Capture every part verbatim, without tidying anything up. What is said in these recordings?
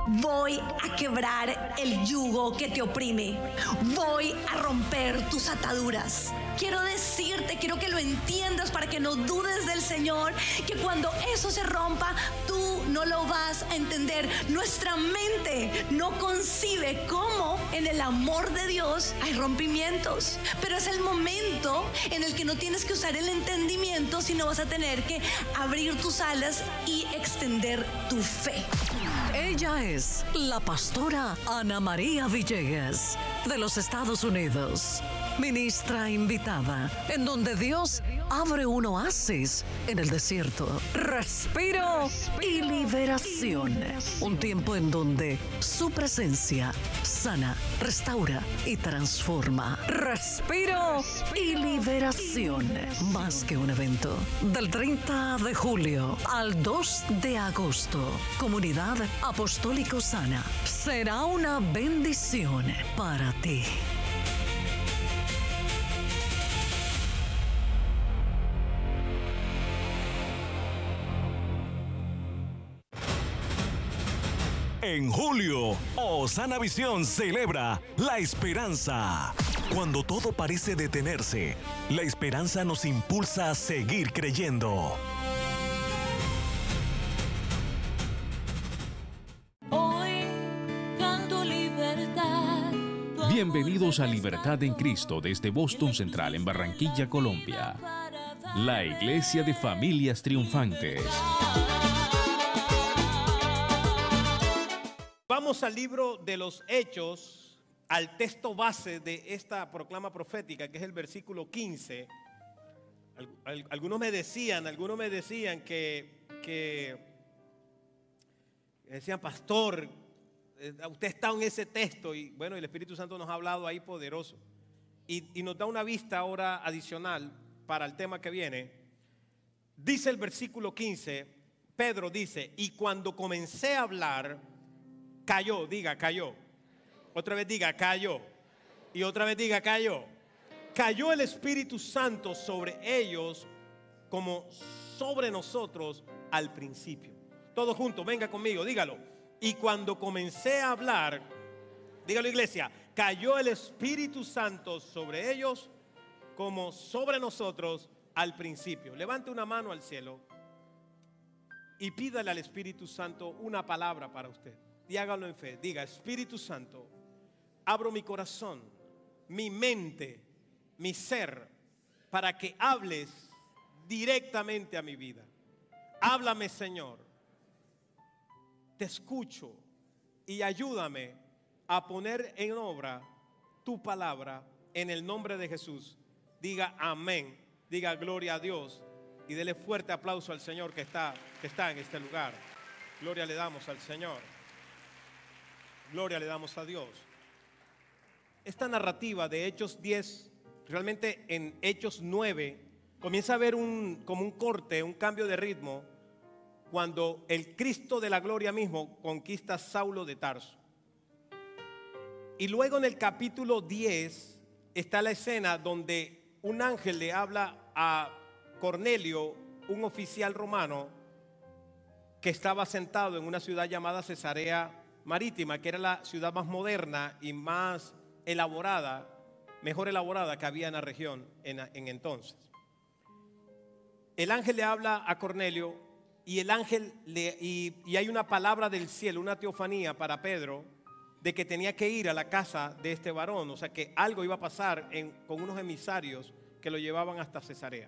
Voy a quebrar el yugo que te oprime. Voy a romper tus ataduras. Quiero decirte, quiero que lo entiendas para que no dudes del Señor, que cuando eso se rompa, tú no lo vas a entender. Nuestra mente no concibe cómo en el amor de Dios hay rompimientos. Pero es el momento en el que no tienes que usar el entendimiento, sino vas a tener que abrir tus alas y extender tu fe. Ella es la pastora Ana María Villegas, de los Estados Unidos. Ministra invitada, en donde Dios abre un oasis en el desierto. Respiro y liberación. Un tiempo en donde su presencia sana, restaura y transforma. Respiro y liberación. Más que un evento. Del treinta de julio al dos de agosto. Comunidad Apostólico Sana. Será una bendición para ti. En julio, Osana Visión celebra la esperanza. Cuando todo parece detenerse, la esperanza nos impulsa a seguir creyendo. Hoy canto libertad. Bienvenidos a Libertad en Cristo desde Boston Central en Barranquilla, Colombia. La Iglesia de Familias Triunfantes. Vamos al libro de los Hechos, al texto base de esta proclama profética, que es el versículo quince. Algunos me decían, algunos me decían que, que decían, pastor, usted está en ese texto, y bueno, el Espíritu Santo nos ha hablado ahí poderoso, y, y nos da una vista ahora adicional para el tema que viene. Dice el versículo quince, Pedro dice, y cuando comencé a hablar, cayó, diga, cayó. Otra vez diga, cayó. Y otra vez diga, cayó. Cayó el Espíritu Santo sobre ellos como sobre nosotros al principio. Todos juntos, venga conmigo, dígalo. Y cuando comencé a hablar, dígalo, iglesia, cayó el Espíritu Santo sobre ellos como sobre nosotros al principio. Levante una mano al cielo y pídale al Espíritu Santo una palabra para usted. Y hágalo en fe. Diga, Espíritu Santo, abro mi corazón, mi mente, mi ser, para que hables directamente a mi vida. Háblame, Señor. Te escucho y ayúdame a poner en obra tu palabra en el nombre de Jesús. Diga amén. Diga gloria a Dios. Y dele fuerte aplauso al Señor que está, que está en este lugar. Gloria le damos al Señor. Gloria le damos a Dios. Esta narrativa de Hechos diez, realmente en Hechos nueve, comienza a haber un, como un corte, un cambio de ritmo, cuando el Cristo de la gloria mismo conquista a Saulo de Tarso. Y luego en el capítulo diez está la escena donde un ángel le habla a Cornelio, un oficial romano que estaba sentado en una ciudad llamada Cesarea Marítima, que era la ciudad más moderna y más elaborada, mejor elaborada que había en la región en, en entonces. El ángel le habla a Cornelio y el ángel le, y, y hay una palabra del cielo, una teofanía para Pedro de que tenía que ir a la casa de este varón, o sea que algo iba a pasar en, con unos emisarios que lo llevaban hasta Cesarea.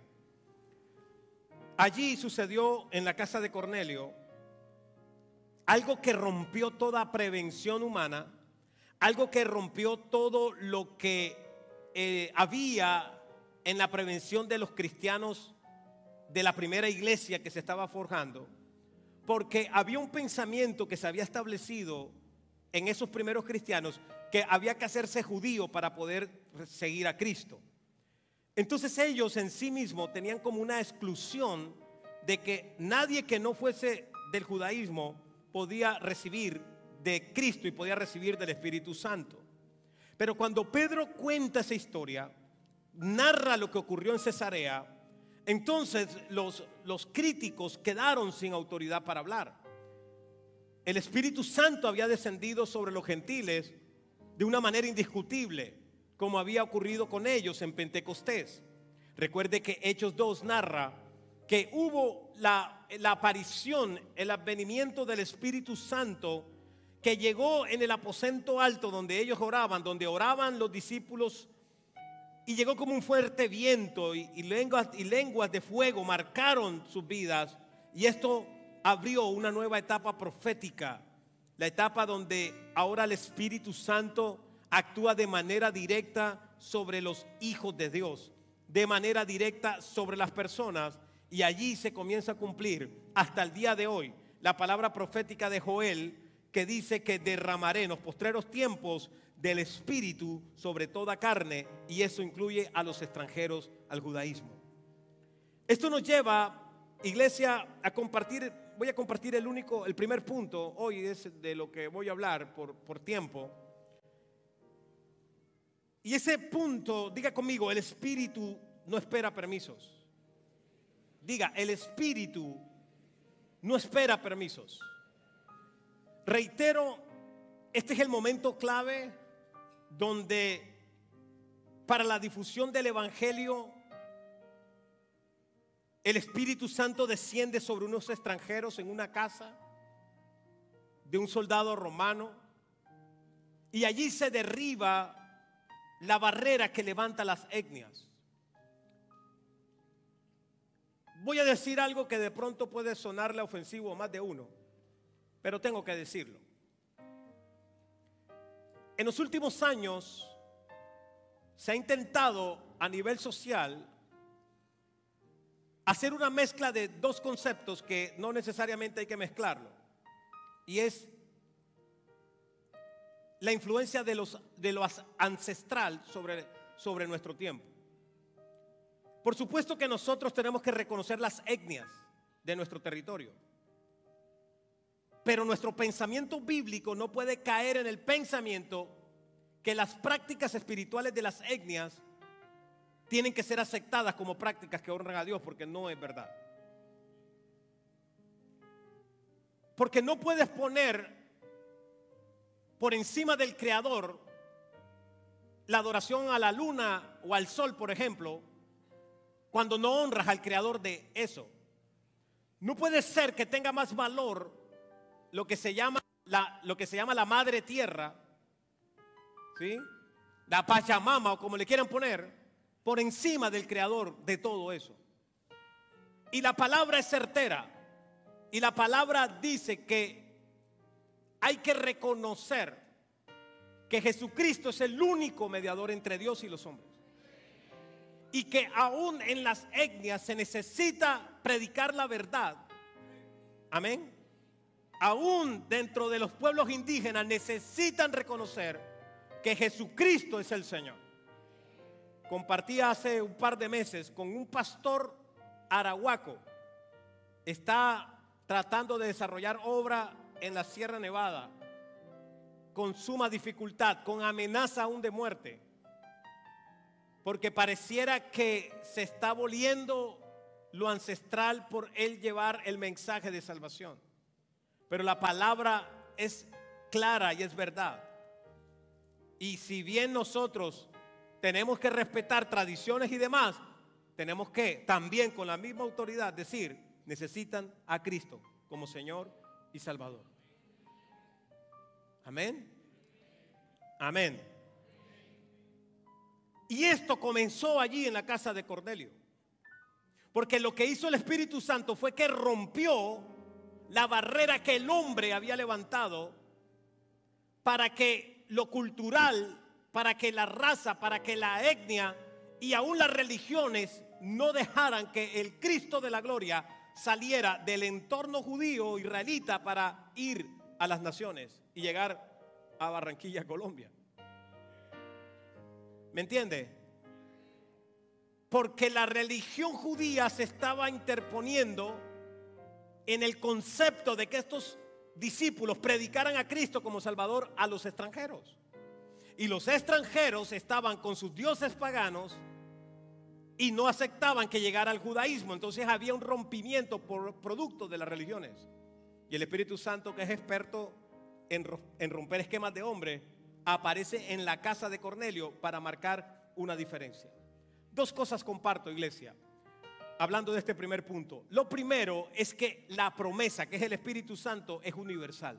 Allí sucedió en la casa de Cornelio algo que rompió toda prevención humana, algo que rompió todo lo que eh, había en la prevención de los cristianos de la primera iglesia que se estaba forjando, porque había un pensamiento que se había establecido en esos primeros cristianos que había que hacerse judío para poder seguir a Cristo. Entonces ellos en sí mismos tenían como una exclusión de que nadie que no fuese del judaísmo podía recibir de Cristo y podía recibir del Espíritu Santo. Pero cuando Pedro cuenta esa historia, narra lo que ocurrió en Cesarea, entonces los, los críticos quedaron sin autoridad para hablar. el Espíritu Santo había descendido sobre los gentiles de una manera indiscutible, como había ocurrido con ellos en Pentecostés. Recuerde que Hechos dos narra que hubo la, la aparición, el advenimiento del Espíritu Santo, que llegó en el aposento alto donde ellos oraban, donde oraban los discípulos, y llegó como un fuerte viento y, y, lenguas, y lenguas de fuego marcaron sus vidas, y esto abrió una nueva etapa profética, la etapa donde ahora el Espíritu Santo actúa de manera directa sobre los hijos de Dios, de manera directa sobre las personas, y allí se comienza a cumplir hasta el día de hoy la palabra profética de Joel, que dice que derramaré en los postreros tiempos del Espíritu sobre toda carne, y eso incluye a los extranjeros al judaísmo. Esto nos lleva, iglesia, a compartir, voy a compartir el único, el primer punto, hoy es de lo que voy a hablar por, por tiempo. Y ese punto, diga conmigo, el Espíritu no espera permisos. Diga, el Espíritu no espera permisos. Reitero, este es el momento clave donde para la difusión del Evangelio el Espíritu Santo desciende sobre unos extranjeros en una casa de un soldado romano, y allí se derriba la barrera que levanta las etnias. Voy a decir algo que de pronto puede sonarle ofensivo a más de uno, pero tengo que decirlo. En los últimos años se ha intentado a nivel social hacer una mezcla de dos conceptos que no necesariamente hay que mezclarlo, y es la influencia de los, de lo ancestral sobre, sobre nuestro tiempo. Por supuesto que nosotros tenemos que reconocer las etnias de nuestro territorio, pero nuestro pensamiento bíblico no puede caer en el pensamiento que las prácticas espirituales de las etnias tienen que ser aceptadas como prácticas que honran a Dios, porque no es verdad. Porque no puedes poner por encima del Creador la adoración a la luna o al sol, por ejemplo, cuando no honras al Creador de eso. No puede ser que tenga más valor lo que se llama la, lo que se llama la madre tierra, ¿sí? La Pachamama, o como le quieran poner, por encima del Creador de todo eso. Y la palabra es certera, y la palabra dice que hay que reconocer que Jesucristo es el único mediador entre Dios y los hombres, y que aún en las etnias se necesita predicar la verdad. Amén. Aún dentro de los pueblos indígenas necesitan reconocer que Jesucristo es el Señor. Compartí hace un par de meses con un pastor arahuaco. Está tratando de desarrollar obra en la Sierra Nevada con suma dificultad, con amenaza aún de muerte, porque pareciera que se está aboliendo lo ancestral por él llevar el mensaje de salvación. Pero la palabra es clara y es verdad. Y si bien nosotros tenemos que respetar tradiciones y demás, tenemos que también con la misma autoridad decir, necesitan a Cristo como Señor y Salvador. Amén. Amén. Y esto comenzó allí en la casa de Cornelio, porque lo que hizo el Espíritu Santo fue que rompió la barrera que el hombre había levantado para que lo cultural, para que la raza, para que la etnia y aún las religiones no dejaran que el Cristo de la gloria saliera del entorno judío israelita para ir a las naciones y llegar a Barranquilla, Colombia. ¿Me entiende? Porque la religión judía se estaba interponiendo en el concepto de que estos discípulos predicaran a Cristo como Salvador a los extranjeros. Y los extranjeros estaban con sus dioses paganos y no aceptaban que llegara al judaísmo. Entonces había un rompimiento por producto de las religiones. Y el Espíritu Santo, que es experto en, en romper esquemas de hombre, aparece en la casa de Cornelio para marcar una diferencia. Dos cosas comparto, iglesia, hablando de este primer punto. Lo primero es que la promesa, que es el Espíritu Santo, es universal.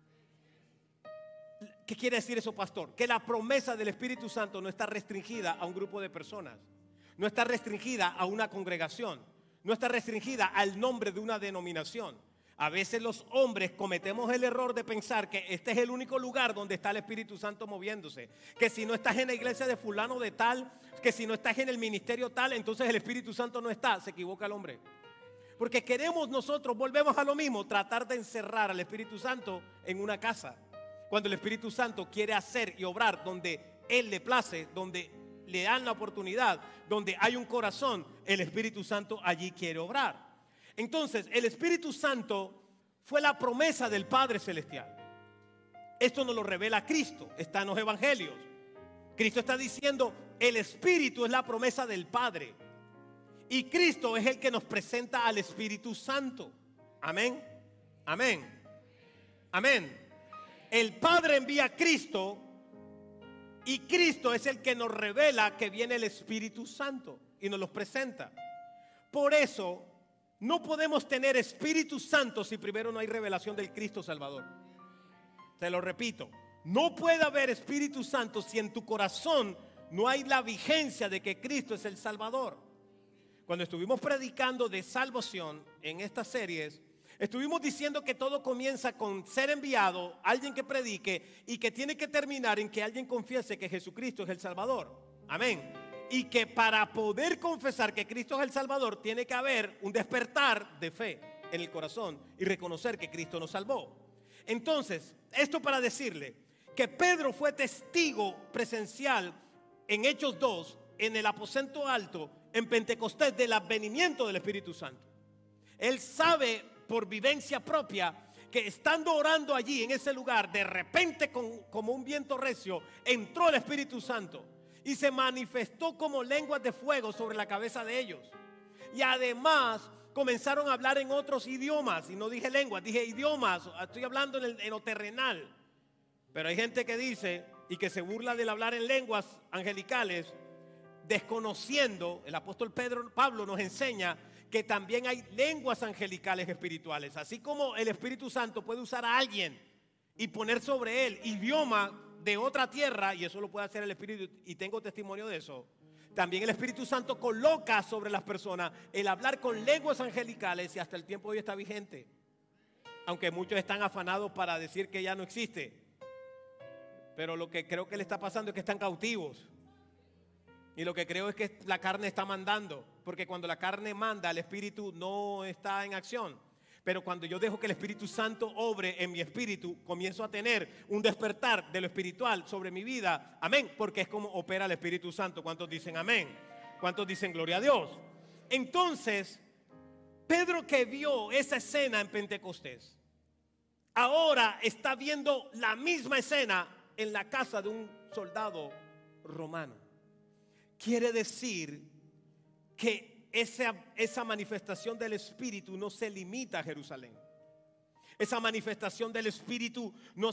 ¿Qué quiere decir eso, pastor? Que la promesa del Espíritu Santo no está restringida a un grupo de personas, no está restringida a una congregación, no está restringida al nombre de una denominación. A veces los hombres cometemos el error de pensar que este es el único lugar donde está el Espíritu Santo moviéndose, que si no estás en la iglesia de fulano de tal, que si no estás en el ministerio tal, entonces el Espíritu Santo no está. Se equivoca el hombre, porque queremos nosotros, volvemos a lo mismo, tratar de encerrar al Espíritu Santo en una casa, cuando el Espíritu Santo quiere hacer y obrar donde Él le place, donde le dan la oportunidad, donde hay un corazón, el Espíritu Santo allí quiere obrar. Entonces, el Espíritu Santo fue la promesa del Padre Celestial. Esto nos lo revela Cristo, está en los evangelios. Cristo está diciendo, el Espíritu es la promesa del Padre. Y Cristo es el que nos presenta al Espíritu Santo. Amén, amén, amén. El Padre envía a Cristo y Cristo es el que nos revela que viene el Espíritu Santo y nos los presenta. Por eso no podemos tener Espíritu Santo si primero no hay revelación del Cristo Salvador. Te lo repito, no puede haber Espíritu Santo si en tu corazón no hay la vigencia de que Cristo es el Salvador. Cuando estuvimos predicando de salvación en estas series, estuvimos diciendo que todo comienza con ser enviado, alguien que predique, y que tiene que terminar en que alguien confiese que Jesucristo es el Salvador. Amén. Y que para poder confesar que Cristo es el Salvador, tiene que haber un despertar de fe en el corazón y reconocer que Cristo nos salvó. Entonces, esto para decirle que Pedro fue testigo presencial en Hechos dos, en el aposento alto, en Pentecostés, del advenimiento del Espíritu Santo. Él sabe por vivencia propia que estando orando allí en ese lugar, de repente con, como un viento recio, entró el Espíritu Santo y se manifestó como lenguas de fuego sobre la cabeza de ellos. Y además comenzaron a hablar en otros idiomas. Y no dije lenguas, dije idiomas. Estoy hablando en, el, en lo terrenal. Pero hay gente que dice y que se burla del hablar en lenguas angelicales, desconociendo, el apóstol Pedro, Pablo nos enseña que también hay lenguas angelicales espirituales. Así como el Espíritu Santo puede usar a alguien y poner sobre él idioma de otra tierra, y eso lo puede hacer el Espíritu, y tengo testimonio de eso. También el Espíritu Santo coloca sobre las personas el hablar con lenguas angelicales, y hasta el tiempo de hoy está vigente, aunque muchos están afanados para decir que ya no existe. Pero lo que creo que le está pasando es que están cautivos, y lo que creo es que la carne está mandando, porque cuando la carne manda, el Espíritu no está en acción. Pero cuando yo dejo que el Espíritu Santo obre en mi espíritu, comienzo a tener un despertar de lo espiritual sobre mi vida. Amén, porque es como opera el Espíritu Santo. ¿Cuántos dicen amén? ¿Cuántos dicen gloria a Dios? Entonces, Pedro, que vio esa escena en Pentecostés, ahora está viendo la misma escena en la casa de un soldado romano. Quiere decir que Esa, esa manifestación del Espíritu no se limita a Jerusalén. Esa manifestación del Espíritu no